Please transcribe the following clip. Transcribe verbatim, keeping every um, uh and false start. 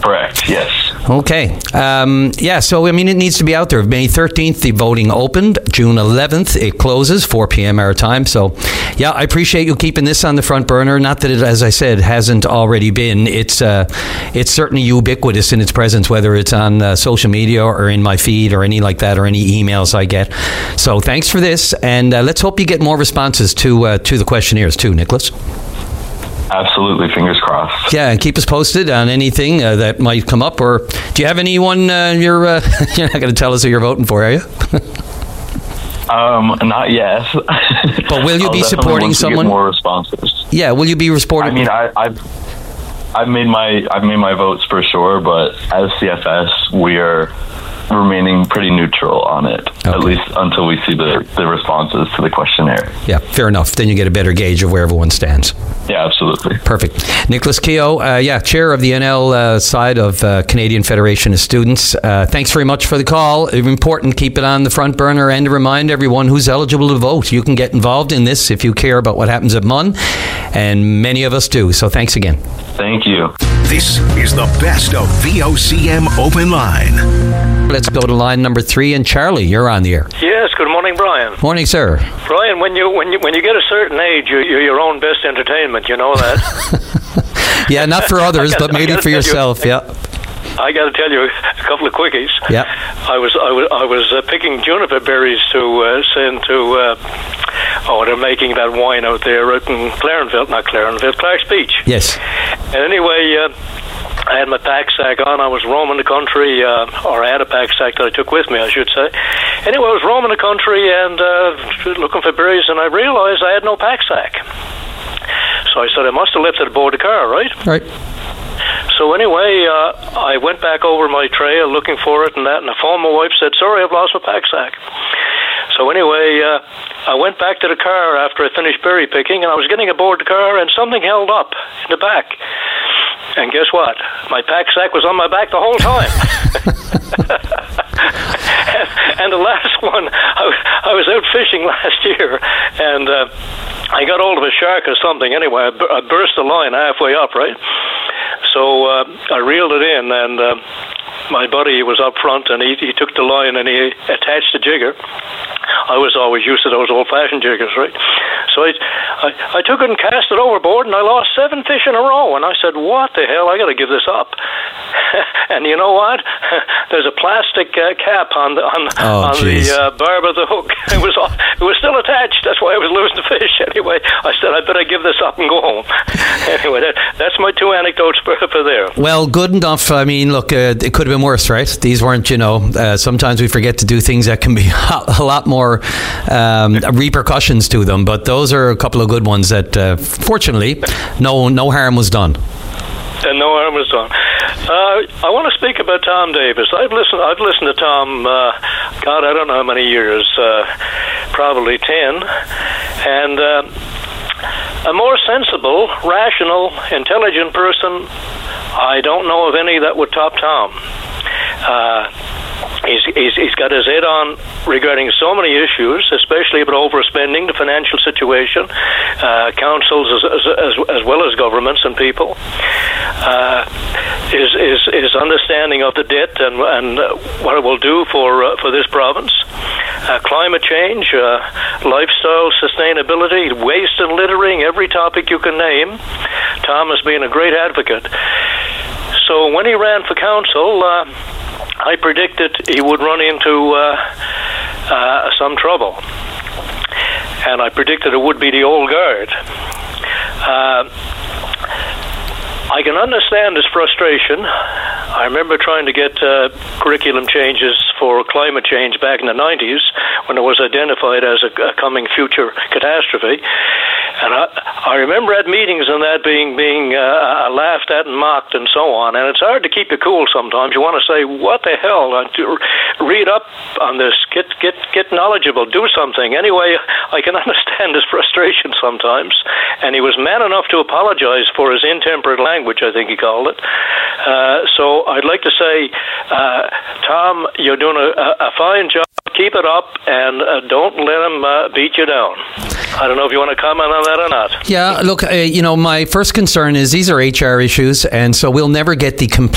Correct, yes. Okay. Um, yeah, so, I mean, it needs to be out there. May thirteenth, the voting opened. June eleventh, it closes, four p.m. our time. So, yeah, I appreciate you keeping this on the front burner. Not that it, as I said, hasn't already been. It's uh, it's certainly ubiquitous in its presence, whether it's on uh, social media or in my feed or any like that or any emails I get. So thanks for this. And uh, let's hope you get more responses to, uh, to the questionnaires too, Nicholas. Absolutely, fingers crossed. Yeah, and keep us posted on anything uh, that might come up. Or do you have anyone uh, you're uh, you're not going to tell us who you're voting for, are you? um, not yet. But will you be supporting someone? Get more responses. Yeah, will you be supporting? I mean, I, I've I've made my I've made my votes for sure, but as C F S, we are remaining pretty neutral on it, okay. At least until we see the, the responses to the questionnaire. Yeah, fair enough. Then you get a better gauge of where everyone stands. Yeah, absolutely. Perfect. Nicholas Kehoe, uh, yeah, chair of the N L uh, side of uh, Canadian Federation of Students. Uh, thanks very much for the call. Important, keep it on the front burner, and to remind everyone who's eligible to vote. You can get involved in this if you care about what happens at M U N, and many of us do. So thanks again. Thank you. This is the best of V O C M Open Line. Let's go to line number three, and Charlie, you're on the air. Yes, good morning, Brian. Morning, sir. Brian, when you when you when you get a certain age, you're, you're your own best entertainment. You know that. Yeah, not for others, gotta, but maybe for yourself. You, yeah. I got to tell you a couple of quickies. Yeah. I was I was I was uh, picking juniper berries to uh, send to. Uh, oh, they're making that wine out there out in Clarenville, not Clarenville, Clark's Beach. Yes. And anyway. Uh, I had my pack sack on. I was roaming the country, uh, or I had a pack sack that I took with me, I should say. Anyway, I was roaming the country and uh, looking for berries, and I realized I had no pack sack. So I said, I must have left it aboard the car, right? Right. So anyway, uh, I went back over my trail looking for it and that, and I phoned my wife, said, sorry, I've lost my pack sack. So anyway, uh, I went back to the car after I finished berry picking, and I was getting aboard the car, and something held up in the back. And guess what? My pack sack was on my back the whole time. and, and the last one, I, I was out fishing last year, and uh, I got hold of a shark or something. Anyway, I, b- I burst the line halfway up, right? So uh, I reeled it in, and uh, my buddy was up front, and he, he took the line and he attached the jigger. I was always used to those old-fashioned jiggers, right? So I, I, I took it and cast it overboard, and I lost seven fish in a row. And I said, what the hell? I got to give this up. And you know what? There's a plastic uh, cap on the on, oh, on the uh, barb of the hook. It was it was still attached. That's why I was losing the fish. Anyway, I said, I better give this up and go home. Anyway, that, that's my two anecdotes for, for there. Well, good enough. I mean, look, uh, it could have been worse, right? These weren't, you know, uh, sometimes we forget to do things that can be a lot more um, repercussions to them. But those are a couple of good ones that, uh, fortunately, no no harm was done. And no harm was done. Uh, I want to speak about Tom Davis. I've listened. I've listened to Tom. Uh, God, I don't know how many years. Uh, probably ten. And uh, a more sensible, rational, intelligent person, I don't know of any that would top Tom. Uh, He's, he's, he's got his head on regarding so many issues, especially about overspending, the financial situation, uh, councils as, as, as, as well as governments and people. Uh, his, his, his understanding of the debt and, and uh, what it will do for uh, for this province, uh, climate change, uh, lifestyle sustainability, waste and littering, every topic you can name. Tom has been a great advocate. So when he ran for council, uh, I predicted he would run into uh, uh, some trouble. And I predicted it would be the old guard. Uh, I can understand his frustration. I remember trying to get uh, curriculum changes for climate change back in the nineties when it was identified as a, a coming future catastrophe. And I, I remember at meetings and that being being uh, laughed at and mocked and so on. And it's hard to keep you cool sometimes. You want to say, what the hell? Read up on this. Get get get knowledgeable. Do something. Anyway, I can understand his frustration sometimes. And he was man enough to apologize for his intemperate language, I think he called it. Uh, so I'd like to say, uh, Tom, you're doing a, a fine job. Keep it up, and uh, don't let him uh, beat you down. I don't know if you want to comment on that or not. Yeah, look, uh, you know, my first concern is these are H R issues, and so we'll never get the complete